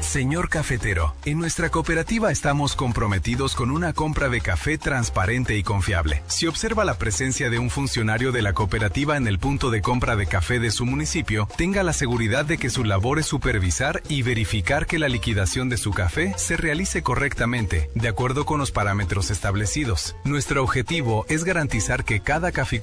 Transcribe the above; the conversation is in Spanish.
Señor cafetero, en nuestra cooperativa estamos comprometidos con una compra de café transparente y confiable. Si observa la presencia de un funcionario de la cooperativa en el punto de compra de café de su municipio, tenga la seguridad de que su labor es supervisar y verificar que la liquidación de su café se realice correctamente, de acuerdo con los parámetros establecidos. Nuestro objetivo es garantizar que cada café